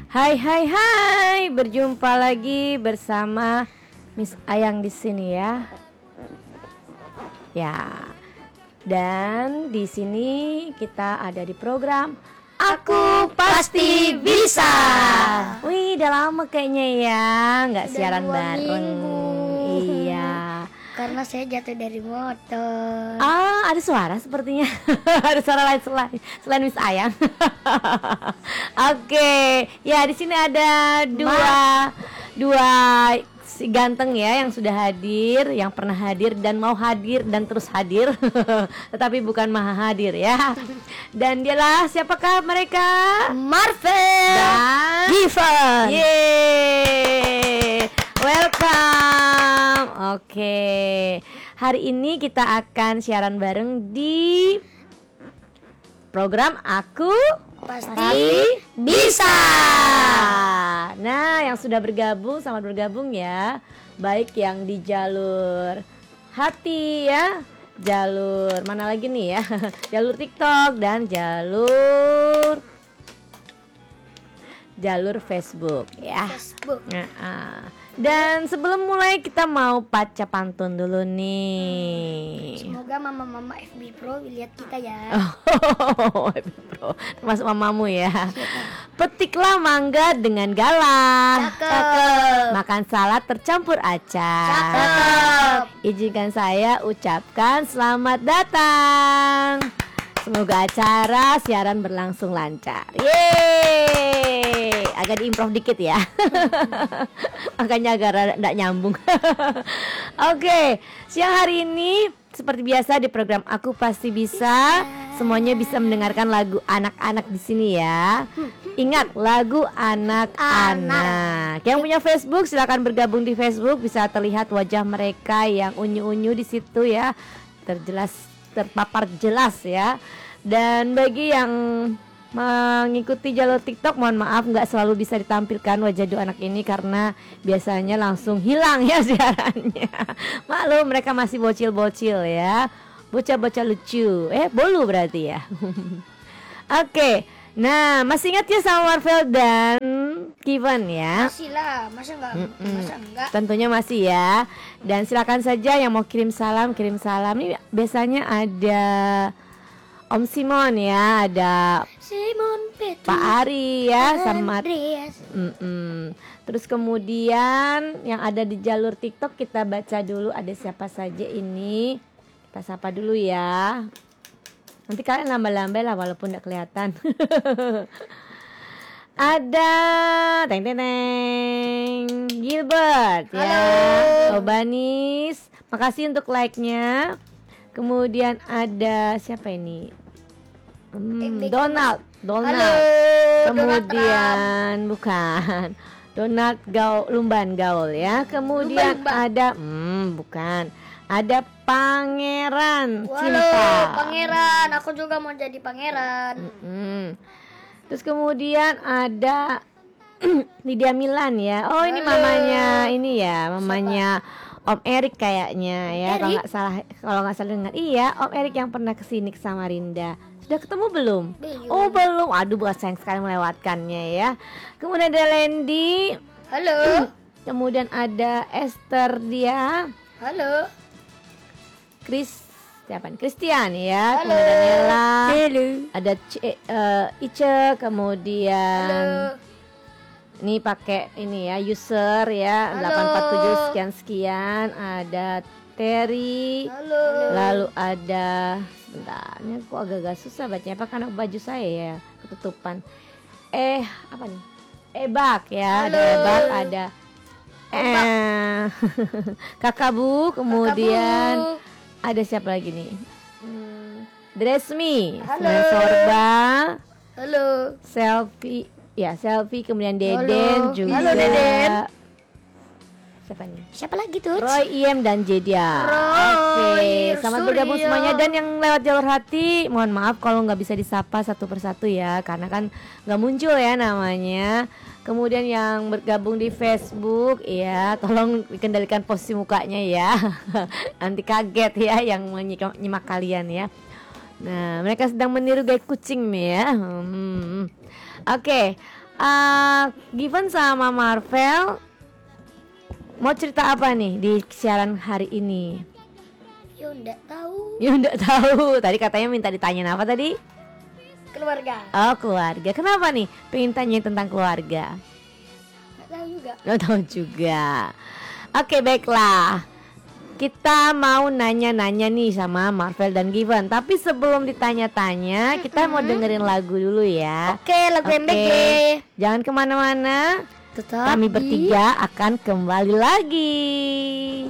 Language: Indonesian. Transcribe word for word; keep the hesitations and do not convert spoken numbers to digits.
Hai hai hai, berjumpa lagi bersama Miss Ayang di sini ya. Ya. Dan di sini kita ada di program Aku Pasti Bisa. Wih, udah lama kayaknya ya nggak siaran bareng. Iya. Karena saya jatuh dari motor. Ah, ada suara sepertinya. Ada suara lain selain selain Miss Ayang. Oke, ya di sini ada dua dua si ganteng ya yang sudah hadir, yang pernah hadir dan mau hadir dan terus hadir, tetapi bukan maha hadir ya. Dan dialah siapakah mereka? Marvel Dan Given. Yeay, welcome. Oke, hari ini kita akan siaran bareng di program Aku Pasti Bisa. Nah, yang sudah bergabung, selamat bergabung ya. Baik yang di jalur hati ya, jalur mana lagi nih ya, jalur TikTok dan jalur jalur Facebook ya. Facebook. Nah, dan sebelum mulai kita mau baca pantun dulu nih. Semoga mama-mama F B Pro lihat kita ya. Oh, F B Pro, termasuk mamamu ya. Petiklah mangga dengan galang. Cakep. Makan salad tercampur acar. Cakep. Izinkan saya ucapkan selamat datang. Semoga acara siaran berlangsung lancar. Yeay, agak diimprov dikit ya. Makanya agak tidak nyambung. Oke, siang hari ini seperti biasa di program Aku Pasti Bisa, semuanya bisa mendengarkan lagu anak-anak di sini ya. Ingat, lagu anak-anak. Yang punya Facebook silakan bergabung di Facebook, bisa terlihat wajah mereka yang unyu-unyu di situ ya. Terjelas, terpapar jelas ya. Dan bagi yang mengikuti jalur TikTok, mohon maaf nggak selalu bisa ditampilkan wajah dua anak ini karena biasanya langsung hilang ya siarannya. Maklum, mereka masih bocil-bocil ya, bocah-bocah lucu. Eh, bolu berarti ya. Oke, nah masih ingat ya sama Marvel dan Given ya? Masih lah, masa enggak? Mm-mm. Masa enggak? Tentunya masih ya. Dan silakan saja yang mau kirim salam, kirim salam. Ini biasanya ada Om Simon ya, ada Simon Petrus, Pak Ari ya, sama Andreas. Mm-mm. Terus kemudian yang ada di jalur TikTok kita baca dulu ada siapa saja ini. Kita sapa dulu ya. Nanti kalian lambai-lambai lah walaupun tidak kelihatan. Ada teng teng teng Gilbert ya. Halo. Obanis, makasih untuk like-nya. Kemudian ada siapa ini? Hmm, Eh, Donald, Donald. Halo, Kemudian bukan Donald Gaul, Lumban Gaul ya. Kemudian Lumban, Mbak. ada hmm, bukan. Ada Pangeran Halo, Cinta. pangeran. Aku juga mau jadi pangeran. Mm-mm. Terus kemudian ada Lydia Milan ya. Oh, ini Halo. mamanya ini ya, mamanya Om Erik kayaknya ya. Kalau Erik? nggak salah, kalau nggak salah dengar. Iya, Om Erik yang pernah kesini ke Samarinda. Sudah ketemu belum? Belum. Oh, belum. Aduh, bukan sayang sekali melewatkannya ya. Kemudian ada Lendi. Halo. Kemudian ada Esther dia. Halo. Chris siapa nih? Christian ya. Halo. Kemudian Nela. Halo. Ada C- eh, Ice, kemudian Halo. ini pakai ini ya user ya Halo. delapan empat tujuh sekian sekian. Ada Terry. Halo. Lalu ada sebentar, ini kok agak-agak susah bacanya apa karena baju saya ya ketutupan. Eh apa nih? Ebak ya. Ada Halo. Ebak, ada eh Kakak Bu, kemudian Kakak Bu. ada siapa lagi nih? Hmm, Dresmi, Halo. kemudian Sorba, Halo. Selfie, ya Selfie, kemudian Halo. Deden juga. Halo, Deden. Siapa nih? Siapa lagi tuh? Roy, Iem dan Jedia. Oke, Roy, selamat Suryo. bergabung semuanya. Dan yang lewat jalur hati, mohon maaf kalau nggak bisa disapa satu persatu ya, karena kan nggak muncul ya namanya. Kemudian yang bergabung di Facebook, ya tolong dikendalikan posisi mukanya ya. Nanti kaget ya yang menyimak nyimak kalian ya. Nah, mereka sedang meniru gaya kucing nih ya. Hmm. Oke. uh, Given sama Marvel mau cerita apa nih di siaran hari ini? Ya enggak tahu. Ya enggak tahu. Tadi katanya minta ditanyain apa tadi? Keluarga. Oh, keluarga. Kenapa nih pengen tanya tentang keluarga? Enggak tahu juga. Enggak tahu juga. Oke, baiklah. Kita mau nanya-nanya nih sama Marvel dan Given. Tapi sebelum ditanya-tanya, kita mau dengerin lagu dulu ya. Oke, lagu M B G. Jangan kemana-mana. Tetap Kami di- bertiga akan kembali lagi.